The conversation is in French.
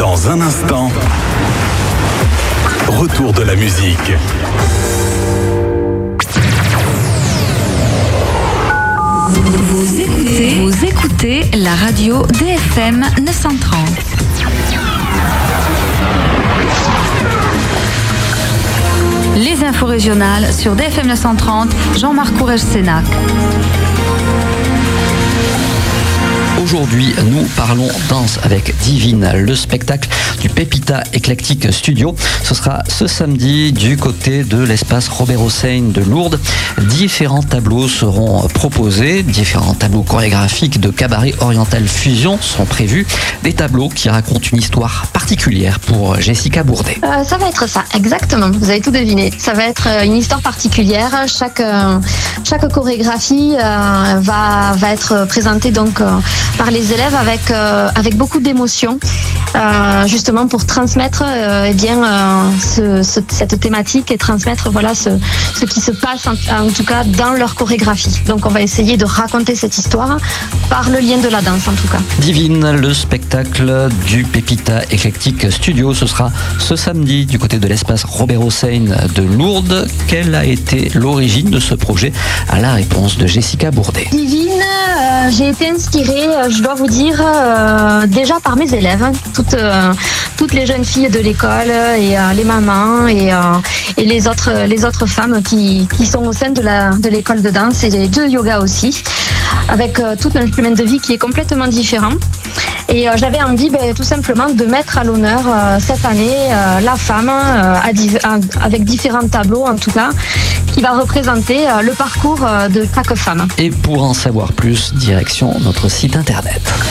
Dans un instant, retour de la musique. Vous écoutez la radio DFM 930. Les infos régionales sur DFM 930, Jean-Marc Courrèges-Sénac. Aujourd'hui, nous parlons danse avec Divine, le spectacle du Pépita Eclectic Studio. Ce sera ce samedi du côté de l'espace Robert Hossein de Lourdes. Différents tableaux seront proposés, différents tableaux chorégraphiques de cabaret oriental fusion sont prévus. Des tableaux qui racontent une histoire particulière pour Jessica Bourdet. Ça va être ça, exactement. Vous avez tout deviné. Ça va être une histoire particulière. Chaque chorégraphie va être présentée donc par les élèves avec beaucoup d'émotion, justement pour transmettre cette thématique et transmettre ce qui se passe en tout cas dans leur chorégraphie. Donc on va essayer de raconter cette histoire par le lien de la danse en tout cas. Divine, le spectacle du Pépita Eclectic Studio, ce sera ce samedi du côté de l'espace Robert Hossein de Lourdes. Quelle a été l'origine de ce projet? À la réponse de Jessica Bourdet. Divine, j'ai été inspirée, je dois vous dire, déjà par mes élèves, toutes les jeunes filles de l'école et les mamans et les autres femmes qui sont au sein de l'école de danse et de yoga aussi, avec tout un chemin de vie qui est complètement différent. Et j'avais envie tout simplement de mettre à l'honneur cette année la femme avec différents tableaux en tout cas qui va représenter le parcours de chaque femme. Et pour en savoir plus, direction notre site internet.